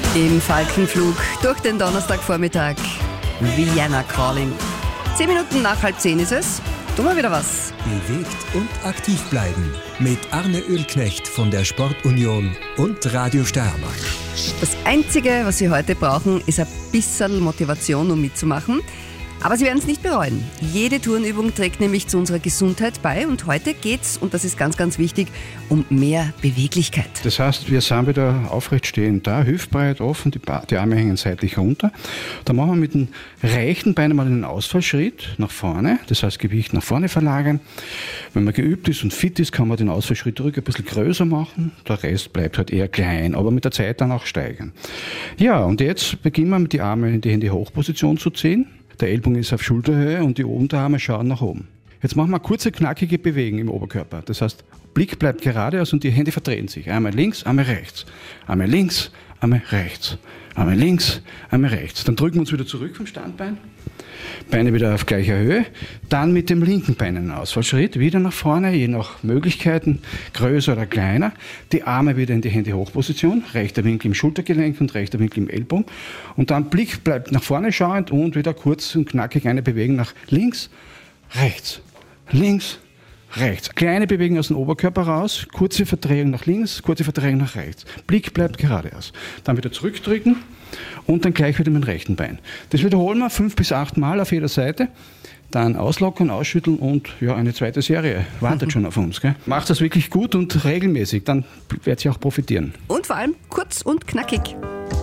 Im Falkenflug durch den Donnerstagvormittag. Vienna Calling. 10 Minuten nach 9:30 ist es. Tun wir wieder was. Bewegt und aktiv bleiben. Mit Arne Oehlknecht von der Sportunion und Radio Steiermark. Das Einzige, was Sie heute brauchen, ist ein bisschen Motivation, um mitzumachen. Aber Sie werden es nicht bereuen. Jede Turnübung trägt nämlich zu unserer Gesundheit bei. Und heute geht's, und das ist ganz, ganz wichtig, um mehr Beweglichkeit. Das heißt, wir sind wieder aufrecht stehend da, hüftbreit offen, die Arme hängen seitlich runter. Da machen wir mit dem rechten Bein mal einen Ausfallschritt nach vorne. Das heißt, Gewicht nach vorne verlagern. Wenn man geübt ist und fit ist, kann man den Ausfallschritt zurück ein bisschen größer machen. Der Rest bleibt halt eher klein, aber mit der Zeit dann auch steigern. Ja, und jetzt beginnen wir mit die Arme in die Hände-Hoch-Position zu ziehen. Der Ellbogen ist auf Schulterhöhe und die Unterarme schauen nach oben. Jetzt machen wir kurze, knackige Bewegungen im Oberkörper. Das heißt, Blick bleibt geradeaus und die Hände verdrehen sich. Einmal links, einmal rechts. Einmal links, einmal rechts. Einmal links, einmal rechts. Dann drücken wir uns wieder zurück vom Standbein. Beine wieder auf gleicher Höhe. Dann mit dem linken Bein einen Ausfallschritt. Wieder nach vorne, je nach Möglichkeiten, größer oder kleiner. Die Arme wieder in die Hände-Hoch-Position. Rechter Winkel im Schultergelenk und rechter Winkel im Ellbogen. Und dann Blick bleibt nach vorne schauend und wieder kurz und knackig eine Bewegung nach links, rechts, links, rechts. Kleine Bewegung aus dem Oberkörper raus, kurze Verdrehung nach links, kurze Verdrehung nach rechts. Blick bleibt geradeaus. Dann wieder zurückdrücken und dann gleich wieder mit dem rechten Bein. Das wiederholen wir 5 bis 8 Mal auf jeder Seite. Dann auslockern, ausschütteln und ja, eine zweite Serie wartet schon auf uns. Gell? Macht das wirklich gut und regelmäßig, dann werdet ihr auch profitieren. Und vor allem kurz und knackig.